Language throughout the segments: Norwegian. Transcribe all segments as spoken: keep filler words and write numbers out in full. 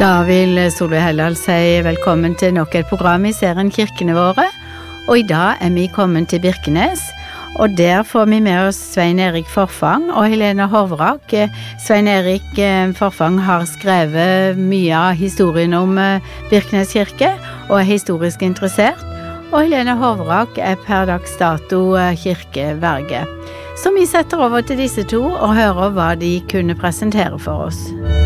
Da vil Solveig Helldal si velkommen til nok et program i serien Kirkene våre, og i dag er vi kommet til Birkenes, og der får vi med oss Svein Erik Forfang og Helene Hovrak. Svein Erik Forfang har skrevet mye av historien om Birkenes kirke, og er historisk interessert, og Helene Hovrak er per dags dato kirkeverge. Så vi setter over til disse to og hører hva de kunne presentere for oss.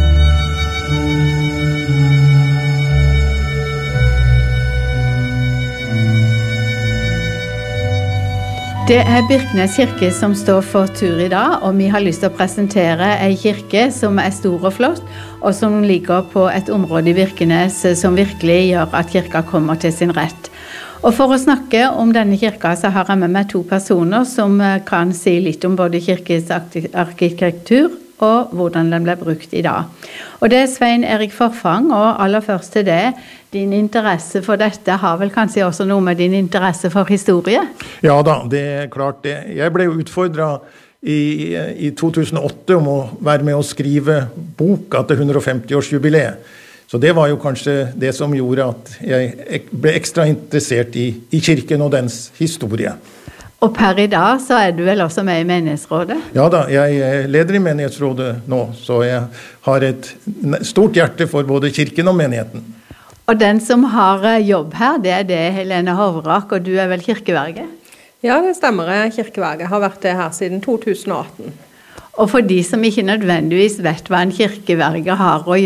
Det er Birkenes kirke som står for tur i dag, og vi har lyst til å presentere en kirke som er stor og flott, og som ligger på et område i Birkenes som virkelig gjør at kirka kommer til sin rett. Og for å snakke om denne kirka så har jeg med meg to personer som kan si litt om både kirkes arkitektur og hvordan den ble brukt i dag. Og det er Svein Erik Forfang, og aller først til det, din interesse for dette har vel kanskje også noe med din interesse for historie? Ja da, det er klart det. Jeg ble jo utfordret i, i to tusen og åtte om å være med å skrive boka til hundre og femti års jubileet. Så det var jo kanskje det som gjorde at jeg ble ekstra interessert i, i kirken og dens historie. Og per i dag så er du vel også med i menighetsrådet? Ja da, jeg er leder i menighetsrådet nå, så jeg har et stort hjerte for både kirken og menigheten. Og den som har jobb her, det er det Helene Hovrak, og du er vel kirkeverge? Ja, det stemmer, jeg er kirkeverge. Har vært det her siden to tusen og atten. Og for de som ikke nødvendigvis vet hva en kirkeverge har å gjøre,